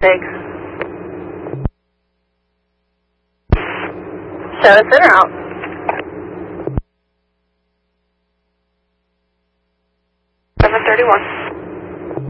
Thanks. Shout us in or out? Seven 31.